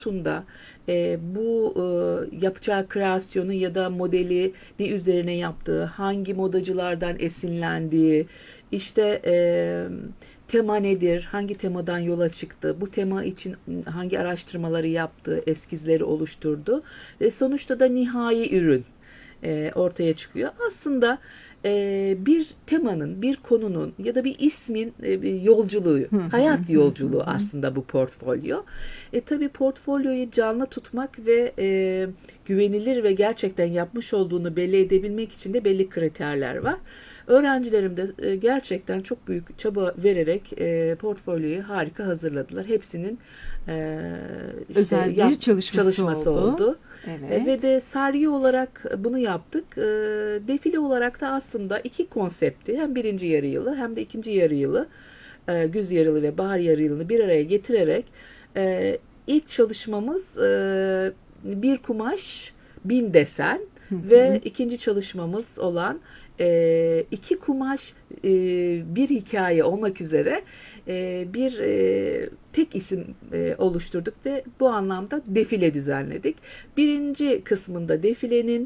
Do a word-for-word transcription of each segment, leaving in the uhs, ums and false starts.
Tunda e, bu e, yapacağı kreasyonu ya da modeli ne üzerine yaptığı, hangi modacılardan esinlendiği, işte e, tema nedir, hangi temadan yola çıktı, bu tema için hangi araştırmaları yaptı, eskizleri oluşturdu ve sonuçta da nihai ürün e, ortaya çıkıyor. Aslında e, bir temanın, bir konunun ya da bir ismin e, bir yolculuğu, hayat yolculuğu aslında bu portfolyo. E, tabii portfolyoyu canlı tutmak ve e, güvenilir ve gerçekten yapmış olduğunu belli edebilmek için de belli kriterler var. Öğrencilerim de e, gerçekten çok büyük çaba vererek e, portfolyoyu harika hazırladılar. Hepsinin e, işte Özel bir yap, çalışması, çalışması oldu. oldu. E, Evet. ve de sergi olarak bunu yaptık. E, defile olarak da aslında iki konsepti, hem birinci yarı yılı hem de ikinci yarı yılı, e, güz yarı yılı ve bahar yarı yılını bir araya getirerek e, ilk çalışmamız e, bir kumaş bin desen ve ikinci çalışmamız olan e, iki kumaş e, bir hikaye olmak üzere e, bir e, tek isim e, oluşturduk ve bu anlamda defile düzenledik. Birinci kısmında defilenin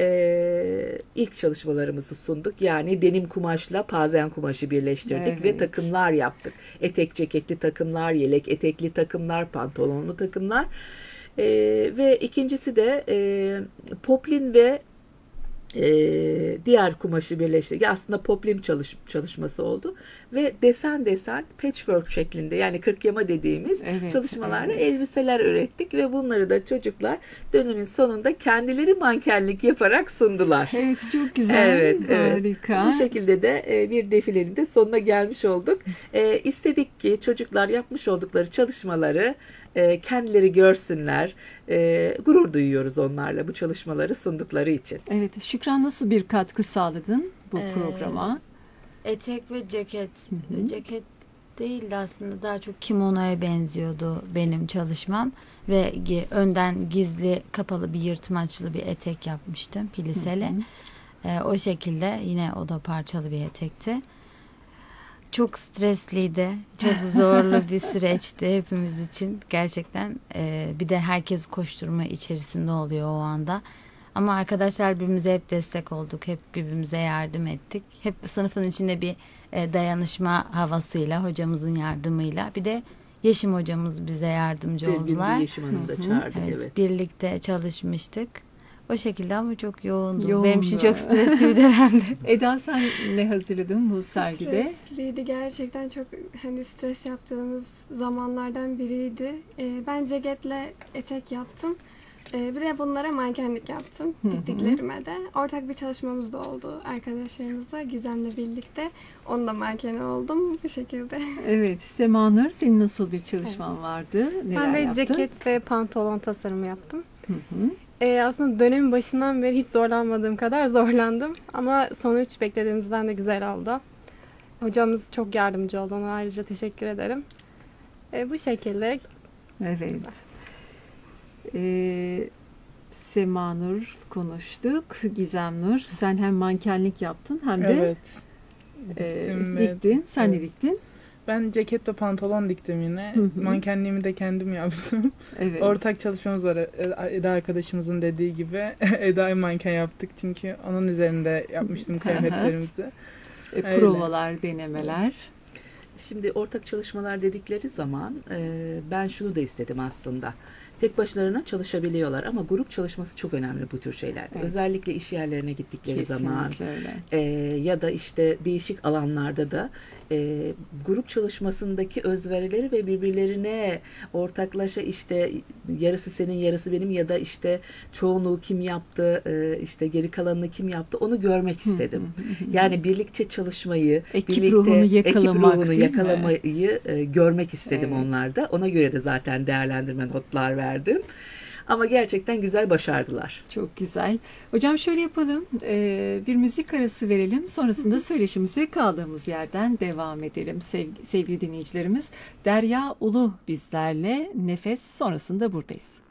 e, ilk çalışmalarımızı sunduk. Yani denim kumaşla pazen kumaşı birleştirdik ve Evet. takımlar yaptık. Etek ceketli takımlar, yelek etekli takımlar, pantolonlu takımlar. E, ve ikincisi de e, poplin ve e, diğer kumaşı birleştirdik. Aslında poplin çalış, çalışması oldu ve desen desen patchwork şeklinde, yani kırk yama dediğimiz Evet, çalışmalarla evet. elbiseler ürettik ve bunları da çocuklar dönemin sonunda kendileri mankenlik yaparak sundular. Evet, çok güzel. Evet, evet. Bu Harika. şekilde de e, bir defilenin de sonuna gelmiş olduk. E, istedik ki çocuklar yapmış oldukları çalışmaları e, kendileri görsünler. E, gurur duyuyoruz onlarla bu çalışmaları sundukları için. Evet, Şükran, nasıl bir katkı sağladın bu Ee, programa? Etek ve ceket. Hı hı. Ceket değildi aslında, daha çok kimonoya benziyordu benim çalışmam ve gi- önden gizli kapalı bir yırtmaçlı bir etek yapmıştım, pliseli. Ee, o şekilde, yine o da parçalı bir etekti. Çok stresliydi, çok zorlu bir süreçti hepimiz için gerçekten. Ee, bir de herkes koşturma içerisinde oluyor o anda. Ama arkadaşlar birbirimize hep destek olduk, hep birbirimize yardım ettik. Hep sınıfın içinde bir e, dayanışma havasıyla, hocamızın yardımıyla. Bir de Yeşim hocamız bize yardımcı Bir gün bir oldular. Yeşim Hanım'ı da çağırdık, Evet, evet. birlikte çalışmıştık. O şekilde, ama çok yoğundu. Yoğundu. Benim için çok stresli bir dönemdi. Eda, sen ne hazırladın bu sergide? Stresliydi gerçekten, çok hani stres yaptığımız zamanlardan biriydi. Ee, ben ceketle etek yaptım. Ee, bir de bunlara mankenlik yaptım diktiklerime de. Ortak bir çalışmamız da oldu arkadaşlarımızla, Gizem'le birlikte. Onun da mankeni oldum bu şekilde. Evet, Semanur, senin nasıl bir çalışman vardı? Neler Ben de yaptın? ceket ve pantolon tasarımı yaptım. Hı hı. Ee, aslında dönemin başından beri hiç zorlanmadığım kadar zorlandım. Ama sonuç beklediğimizden de güzel oldu. Hocamız çok yardımcı oldu. Ona ayrıca teşekkür ederim. Ee, bu şekilde. Evet. Ee, Semanur konuştuk. Gizemnur, sen hem mankenlik yaptın hem de Evet. e, Diktim ve- diktin. Sen de evet. diktin. Ben ceket ve pantolon diktim yine. Hı hı. Mankenliğimi de kendim yaptım. Evet. Ortak çalışmamız var. Eda arkadaşımızın dediği gibi. Eda'yı manken yaptık. Çünkü onun üzerinde yapmıştım kıyafetlerimizi. E, öyle. provalar, denemeler. Şimdi ortak çalışmalar dedikleri zaman e, ben şunu da istedim aslında. Tek başlarına çalışabiliyorlar ama grup çalışması çok önemli bu tür şeylerde. Evet. Özellikle iş yerlerine gittikleri zaman Kesinlikle öyle. e, ya da işte değişik alanlarda da e, grup çalışmasındaki özverileri ve birbirlerine ortaklaşa, işte yarısı senin yarısı benim ya da işte çoğunluğu kim yaptı, e, işte geri kalanını kim yaptı, onu görmek istedim. Yani birlikte çalışmayı, Ekip birlikte ruhunu ekip yakalamak, ruhunu değil mi? yakalamayı e, görmek istedim Evet. onlarda. Ona göre de zaten değerlendirme notlar verdim. Ama gerçekten güzel başardılar. Çok güzel. Hocam şöyle yapalım. Ee, bir müzik arası verelim. Sonrasında söyleşimize kaldığımız yerden devam edelim. Sevgili, sevgili dinleyicilerimiz, Derya Ulu bizlerle. Nefes sonrasında buradayız.